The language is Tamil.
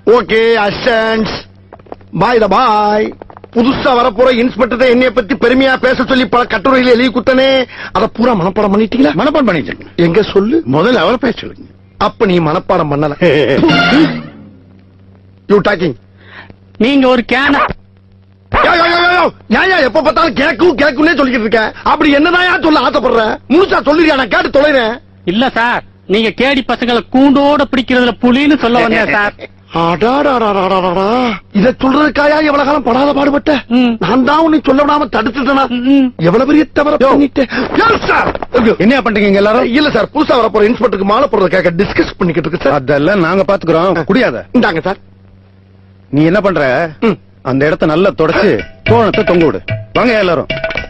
ஓகே அசன்ஸ் பாய் த பாய். புதுசா வரப்போற இன்ஸ்பெக்டர் என்னைய பத்தி பெருமையா பேச சொல்லி பல கட்டுரையில எழுதி குத்தனே, அத பூரா மனப்பாடம் பண்ணிட்டீங்களா? மனப்பாடம் பண்ணிட்டேன். எங்க சொல்லு. முதல்ல அவரை பேச சொல்லுங்க. அப்ப நீ மனப்பாடம் பண்ணல. You talking. நீங்க ஒரு கேன எப்ப பார்த்தாலும் கேக்குன்னே சொல்லிக்கிட்டு இருக்க. அப்படி என்னதான் சொல்ல ஆசைப்படுற? முழுசா சொல்லிருக்கா, நான் கேட்டு தொலைறேன். இல்ல சார், நீங்க கேடி பசங்களை கூண்டோட பிடிக்கிறதுல புலின்னு சொல்ல வந்தேன் சார். இத சொல்றதுக்காயா எவ்வளவு காலம் படாத பாடுபட்ட? நான் தான் உன்னை சொல்ல விடாம தடுத்துட்டேனா? எவ்வளவு பெரிய தவற பண்ணிட்டேன். என்ன பண்றீங்க எல்லாரும்? இல்ல சார், புதுசா வர போற இன்ஸ்பெக்டருக்கு மாலை போடுறதுக்காக டிஸ்கஸ் பண்ணிக்கிட்டு இருக்கு சார். அதெல்லாம் நாங்க பாத்துக்கிறோம். குடியாத. இந்தாங்க சார். நீ என்ன பண்ற? அந்த இடத்த நல்லா தொடச்சு தோணத்தை தொங்க விடு. வாங்க எல்லாரும்.